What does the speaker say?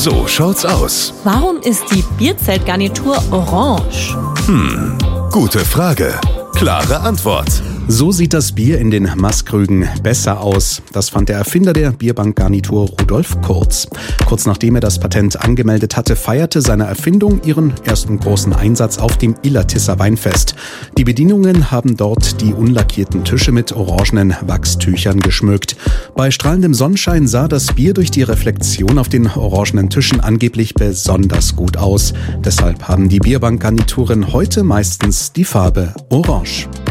So schaut's aus. Warum ist die Bierzeltgarnitur orange? Gute Frage. Klare Antwort. So sieht das Bier in den Maßkrügen besser aus. Das fand der Erfinder der Bierbankgarnitur Rudolf Kurz. Kurz nachdem er das Patent angemeldet hatte, feierte seine Erfindung ihren ersten großen Einsatz auf dem Illertisser Weinfest. Die Bedienungen haben dort die unlackierten Tische mit orangenen Wachstüchern geschmückt. Bei strahlendem Sonnenschein sah das Bier durch die Reflexion auf den orangenen Tischen angeblich besonders gut aus. Deshalb haben die Bierbankgarnituren heute meistens die Farbe Orange.